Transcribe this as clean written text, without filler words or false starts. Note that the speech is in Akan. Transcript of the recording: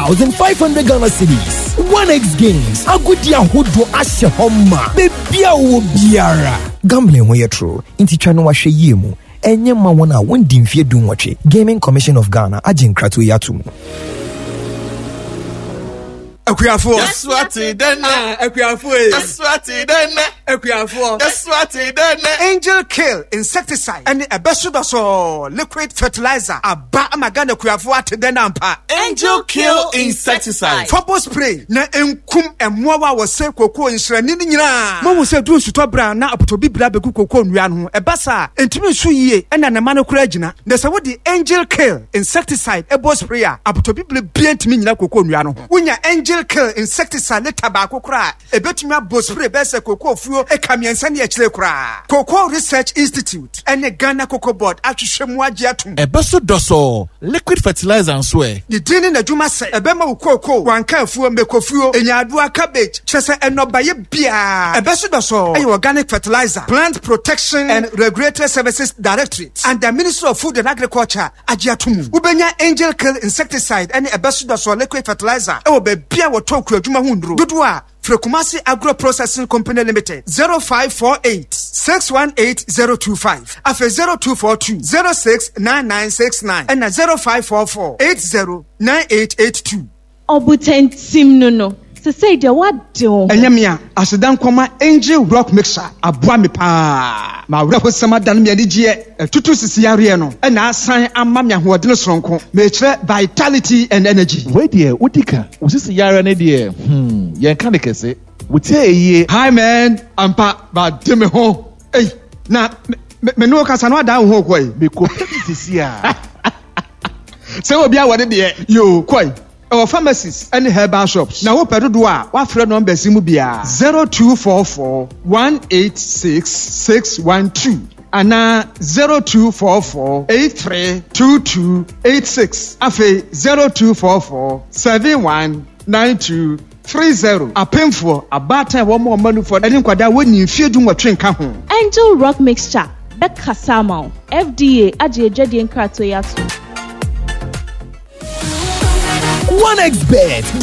1,500 Ghana cedis. 1x Games. Agudi ahodo ahye homa. Bebia wo biara. Gambling ho yetro. Inti twa no wahwe yemu. Enye ma wona wondi mfie dunwotwe. Gaming Commission of Ghana aginkrato yatum. Akuafo. That's what it done. Akuafo. That's what it done. Akuafo. That's what it done. Angel Kill insecticide and a besudaso liquid fertilizer. Aba amagana akuafo ateden ampa. Angel Kill insecticide. Fobo spray na enkum emmoa wa se koko nsrani ni nyina. Mo se du nsuto bra na apotobi bra beku koko nwia no ho. Ebasa entimi nsu yie ena ne ma no kura agina. Na se wo di Angel Kill insecticide ebo sprayer apotobi bra bia entimi nyina koko nwia no ho. Wonya Angel Kill insecticide ne tabako kura ebetumi abo spray be se koko fuo ekamiensa ne akire kura. Cocoa Research Institute and Ghana Cocoa Board atwhwemu agye atum. Ebeso doso liquid fertilizer nso e. The dini na dwuma se ebema wo cocoa wanka afuo mekofuo enyaadua cabbage chese enobaye bia. Ebeso doso ayi organic fertilizer plant protection and regulatory services directorate and the Ministry of Food and Agriculture agye atum. Ubenya Angel Kill insecticide and ebeso doso liquid fertilizer e wo be bia wo toku adwuma hu nduro dodo a Frekumasi Agro Processing Company Limited 0548 618 Afe 0242 069969 and 0544 809882. Obutentim no. Se say the what do? Enyamia asedan koma Angel Rock Mixer aboa me pa. Ma wreho sama dan me adigye tutu sisi yare no e na asan ama me ahodene soronko. Me kire vitality and energy. We there udika usisi yare ne there. Yen kan de kese. Wutie eye. Hi man, ampa ba de me ho. Ei, na me no kasa no ada ho koi. Me ko sisi a. Se obi a wode de yo koi. Our pharmacies and herbal shops. Now, what do I? What friend number Simubia 0244 186 612 and 0244 832286. Afe 0244 719230. A painful a batter one more money for any quada when you feel doing what train come home. Angel Rock Mixture. Becca Samau. FDA Ajay Krato Yatu. 1xBet.